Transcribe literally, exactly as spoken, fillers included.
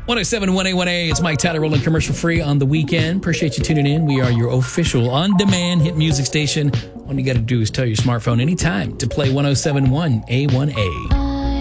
one oh seven point one A one A, it's Mike Tyler rolling commercial free on the weekend. Appreciate you tuning in. We are your official on-demand hit music station. All you got to do is tell your smartphone anytime to play one oh seven point one A one A.